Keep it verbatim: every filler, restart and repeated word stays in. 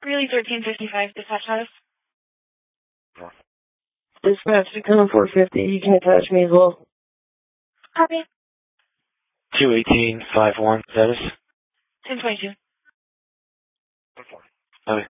Greeley thirteen fifty-five, dispatch status. Dispatch to Cone four fifty, you can attach me as well. Copy. two eighteen five one, status? ten twenty-two. Okay.